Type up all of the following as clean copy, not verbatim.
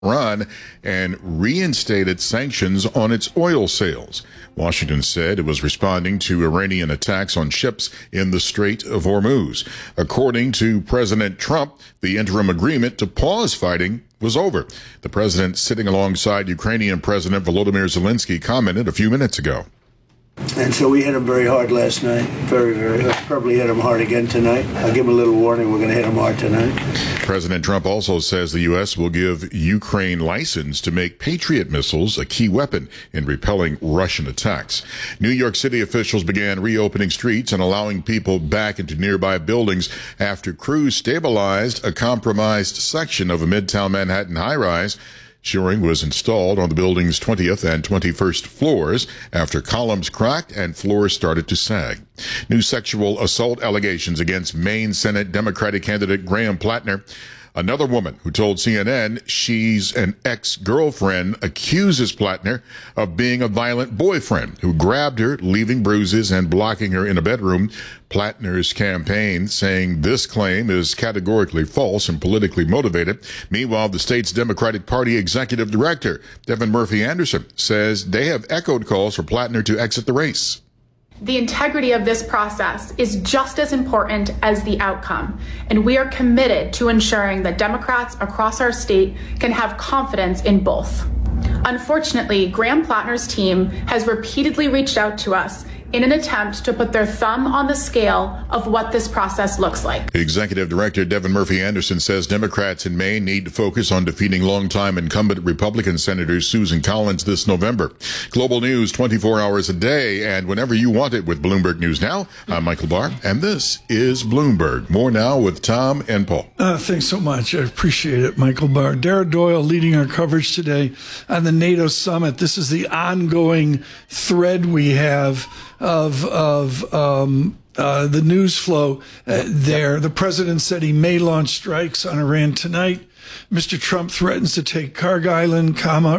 Iran and reinstated sanctions on its oil sales. Washington said it was responding to Iranian attacks on ships in the Strait of Hormuz. According to President Trump, the interim agreement to pause fighting was over. The president, sitting alongside Ukrainian President Volodymyr Zelensky, commented a few minutes ago. And so we hit him very hard last night. Very, very hard. Probably hit him hard again tonight. I'll give him a little warning. We're going to hit him hard tonight. President Trump also says the U.S. will give Ukraine license to make Patriot missiles a key weapon in repelling Russian attacks. New York City officials began reopening streets and allowing people back into nearby buildings after crews stabilized a compromised section of a Midtown Manhattan high-rise. Shoring was installed on the building's 20th and 21st floors after columns cracked and floors started to sag. New sexual assault allegations against Maine Senate Democratic candidate Graham Plattner. Another woman who told CNN she's an ex-girlfriend accuses Plattner of being a violent boyfriend who grabbed her, leaving bruises and blocking her in a bedroom. Plattner's campaign saying this claim is categorically false and politically motivated. Meanwhile, the state's Democratic Party executive director, Devin Murphy Anderson, says they have echoed calls for Plattner to exit the race. The integrity of this process is just as important as the outcome, and we are committed to ensuring that Democrats across our state can have confidence in both. Unfortunately, Graham Plattner's team has repeatedly reached out to us in an attempt to put their thumb on the scale of what this process looks like. Executive Director Devin Murphy Anderson says Democrats in Maine need to focus on defeating longtime incumbent Republican Senator Susan Collins this November. Global news 24 hours a day and whenever you want it with Bloomberg News Now. I'm Michael Barr, and this is Bloomberg. More now with Tom and Paul. Thanks so much. I appreciate it, Michael Barr. Dara Doyle leading our coverage today on the NATO summit. This is the ongoing thread we have of the news flow there. The president said he may launch strikes on Iran tonight. Mr. Trump threatens to take Kharg Island,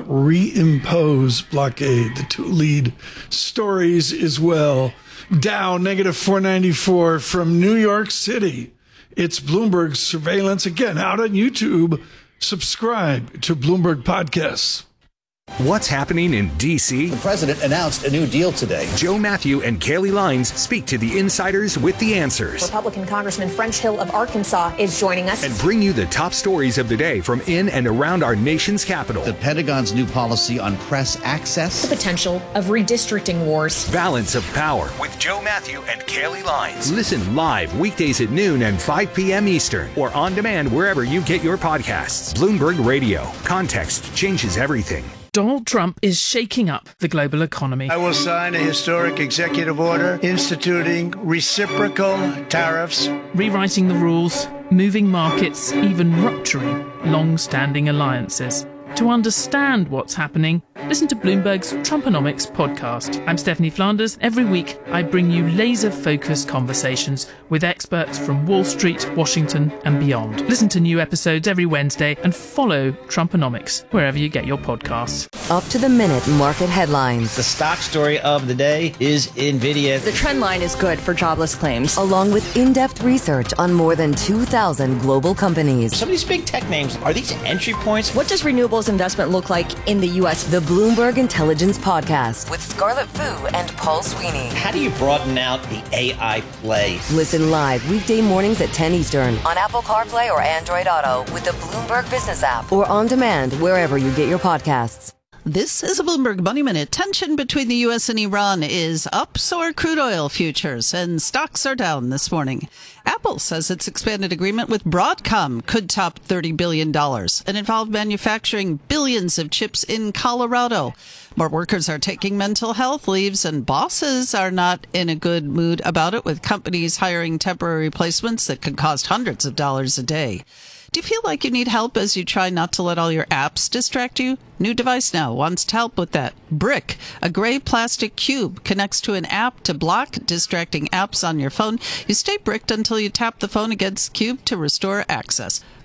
reimpose blockade. The two lead stories as well. Dow, negative 494 from New York City. It's Bloomberg Surveillance. Again, out on YouTube. Subscribe to Bloomberg Podcasts. What's happening in D.C.? The president announced a new deal today. Joe Matthew and Kaylee Lines speak to the insiders with the answers. Republican Congressman French Hill of Arkansas is joining us. And bring you the top stories of the day from in and around our nation's capital. The Pentagon's new policy on press access. The potential of redistricting wars. Balance of Power with Joe Matthew and Kaylee Lines. Listen live weekdays at noon and 5 p.m. Eastern or on demand wherever you get your podcasts. Bloomberg Radio. Context changes everything. Donald Trump is shaking up the global economy. I will sign a historic executive order instituting reciprocal tariffs. Rewriting the rules, moving markets, even rupturing long-standing alliances. To understand what's happening, listen to Bloomberg's Trumponomics podcast. I'm Stephanie Flanders. Every week, I bring you laser-focused conversations with experts from Wall Street, Washington, and beyond. Listen to new episodes every Wednesday and follow Trumponomics wherever you get your podcasts. Up to the minute market headlines. The stock story of the day is NVIDIA. The trend line is good for jobless claims. Along with in-depth research on more than 2,000 global companies. Some of these big tech names, are these entry points? What does renewables investment look like in the U.S.? The Bloomberg Intelligence Podcast with Scarlett Fu and Paul Sweeney. How do you broaden out the AI play? Listen live weekday mornings at 10 Eastern on Apple CarPlay or Android Auto with the Bloomberg Business app or on demand wherever you get your podcasts. This is a Bloomberg Money Minute. Tension between the U.S. and Iran is up, so are crude oil futures, and stocks are down this morning. Apple says its expanded agreement with Broadcom could top $30 billion and involve manufacturing billions of chips in Colorado. More workers are taking mental health leaves, and bosses are not in a good mood about it, with companies hiring temporary replacements that can cost hundreds of dollars a day. Do you feel like you need help as you try not to let all your apps distract you? New device now wants to help with that. Brick, a gray plastic cube, connects to an app to block distracting apps on your phone. You stay bricked until you tap the phone against the cube to restore access.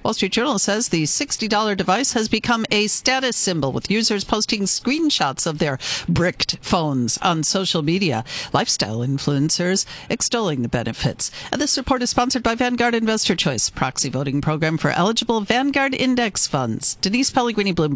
Wall Street Journal says the $60 device has become a status symbol, with users posting screenshots of their bricked phones on social media. Lifestyle influencers extolling the benefits. And this report is sponsored by Vanguard Investor Choice, proxy voting program for eligible Vanguard index funds. Denise Pellegrini, Bloomberg.